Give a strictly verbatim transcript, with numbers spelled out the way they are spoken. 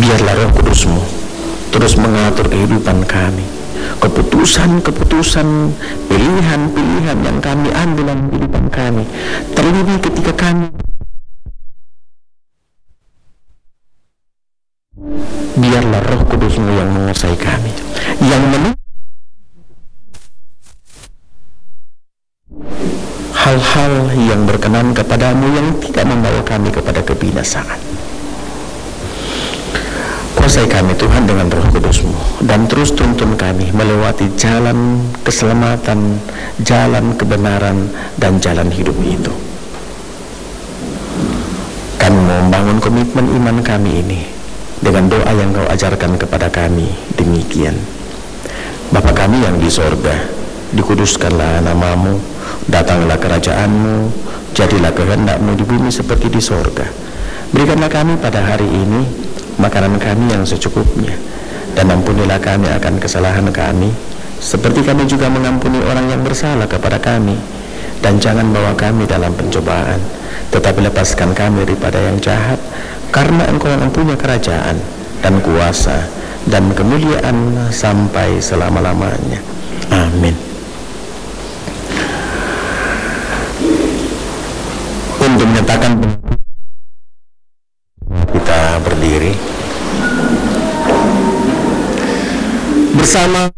Biarlah Roh Kudus-Mu terus mengatur kehidupan kami, keputusan-keputusan, pilihan-pilihan yang kami ambil dalam kehidupan kami, terlebih ketika kami, biarlah Roh Kudus-Mu yang menguasai kami, yang men- hal-hal yang berkenan kepadamu, yang tidak membawa kami kepada kebinasaan. Kuasai kami Tuhan dengan Roh Kudus-Mu, dan terus tuntun kami melewati jalan keselamatan, jalan kebenaran, dan jalan hidup itu. Kami membangun komitmen iman kami ini dengan doa yang Kau ajarkan kepada kami demikian: Bapa kami yang di sorga, dikuduskanlah nama-Mu, datanglah kerajaan-Mu, jadilah kehendak-Mu di bumi seperti di sorga. Berikanlah kami pada hari ini makanan kami yang secukupnya, dan ampunilah kami akan kesalahan kami, seperti kami juga mengampuni orang yang bersalah kepada kami. Dan jangan bawa kami dalam pencobaan, tetapi lepaskan kami daripada yang jahat, karena Engkau yang punya kerajaan dan kuasa dan kemuliaan sampai selama-lamanya. Amin. Untuk menyatakan, kita berdiri bersama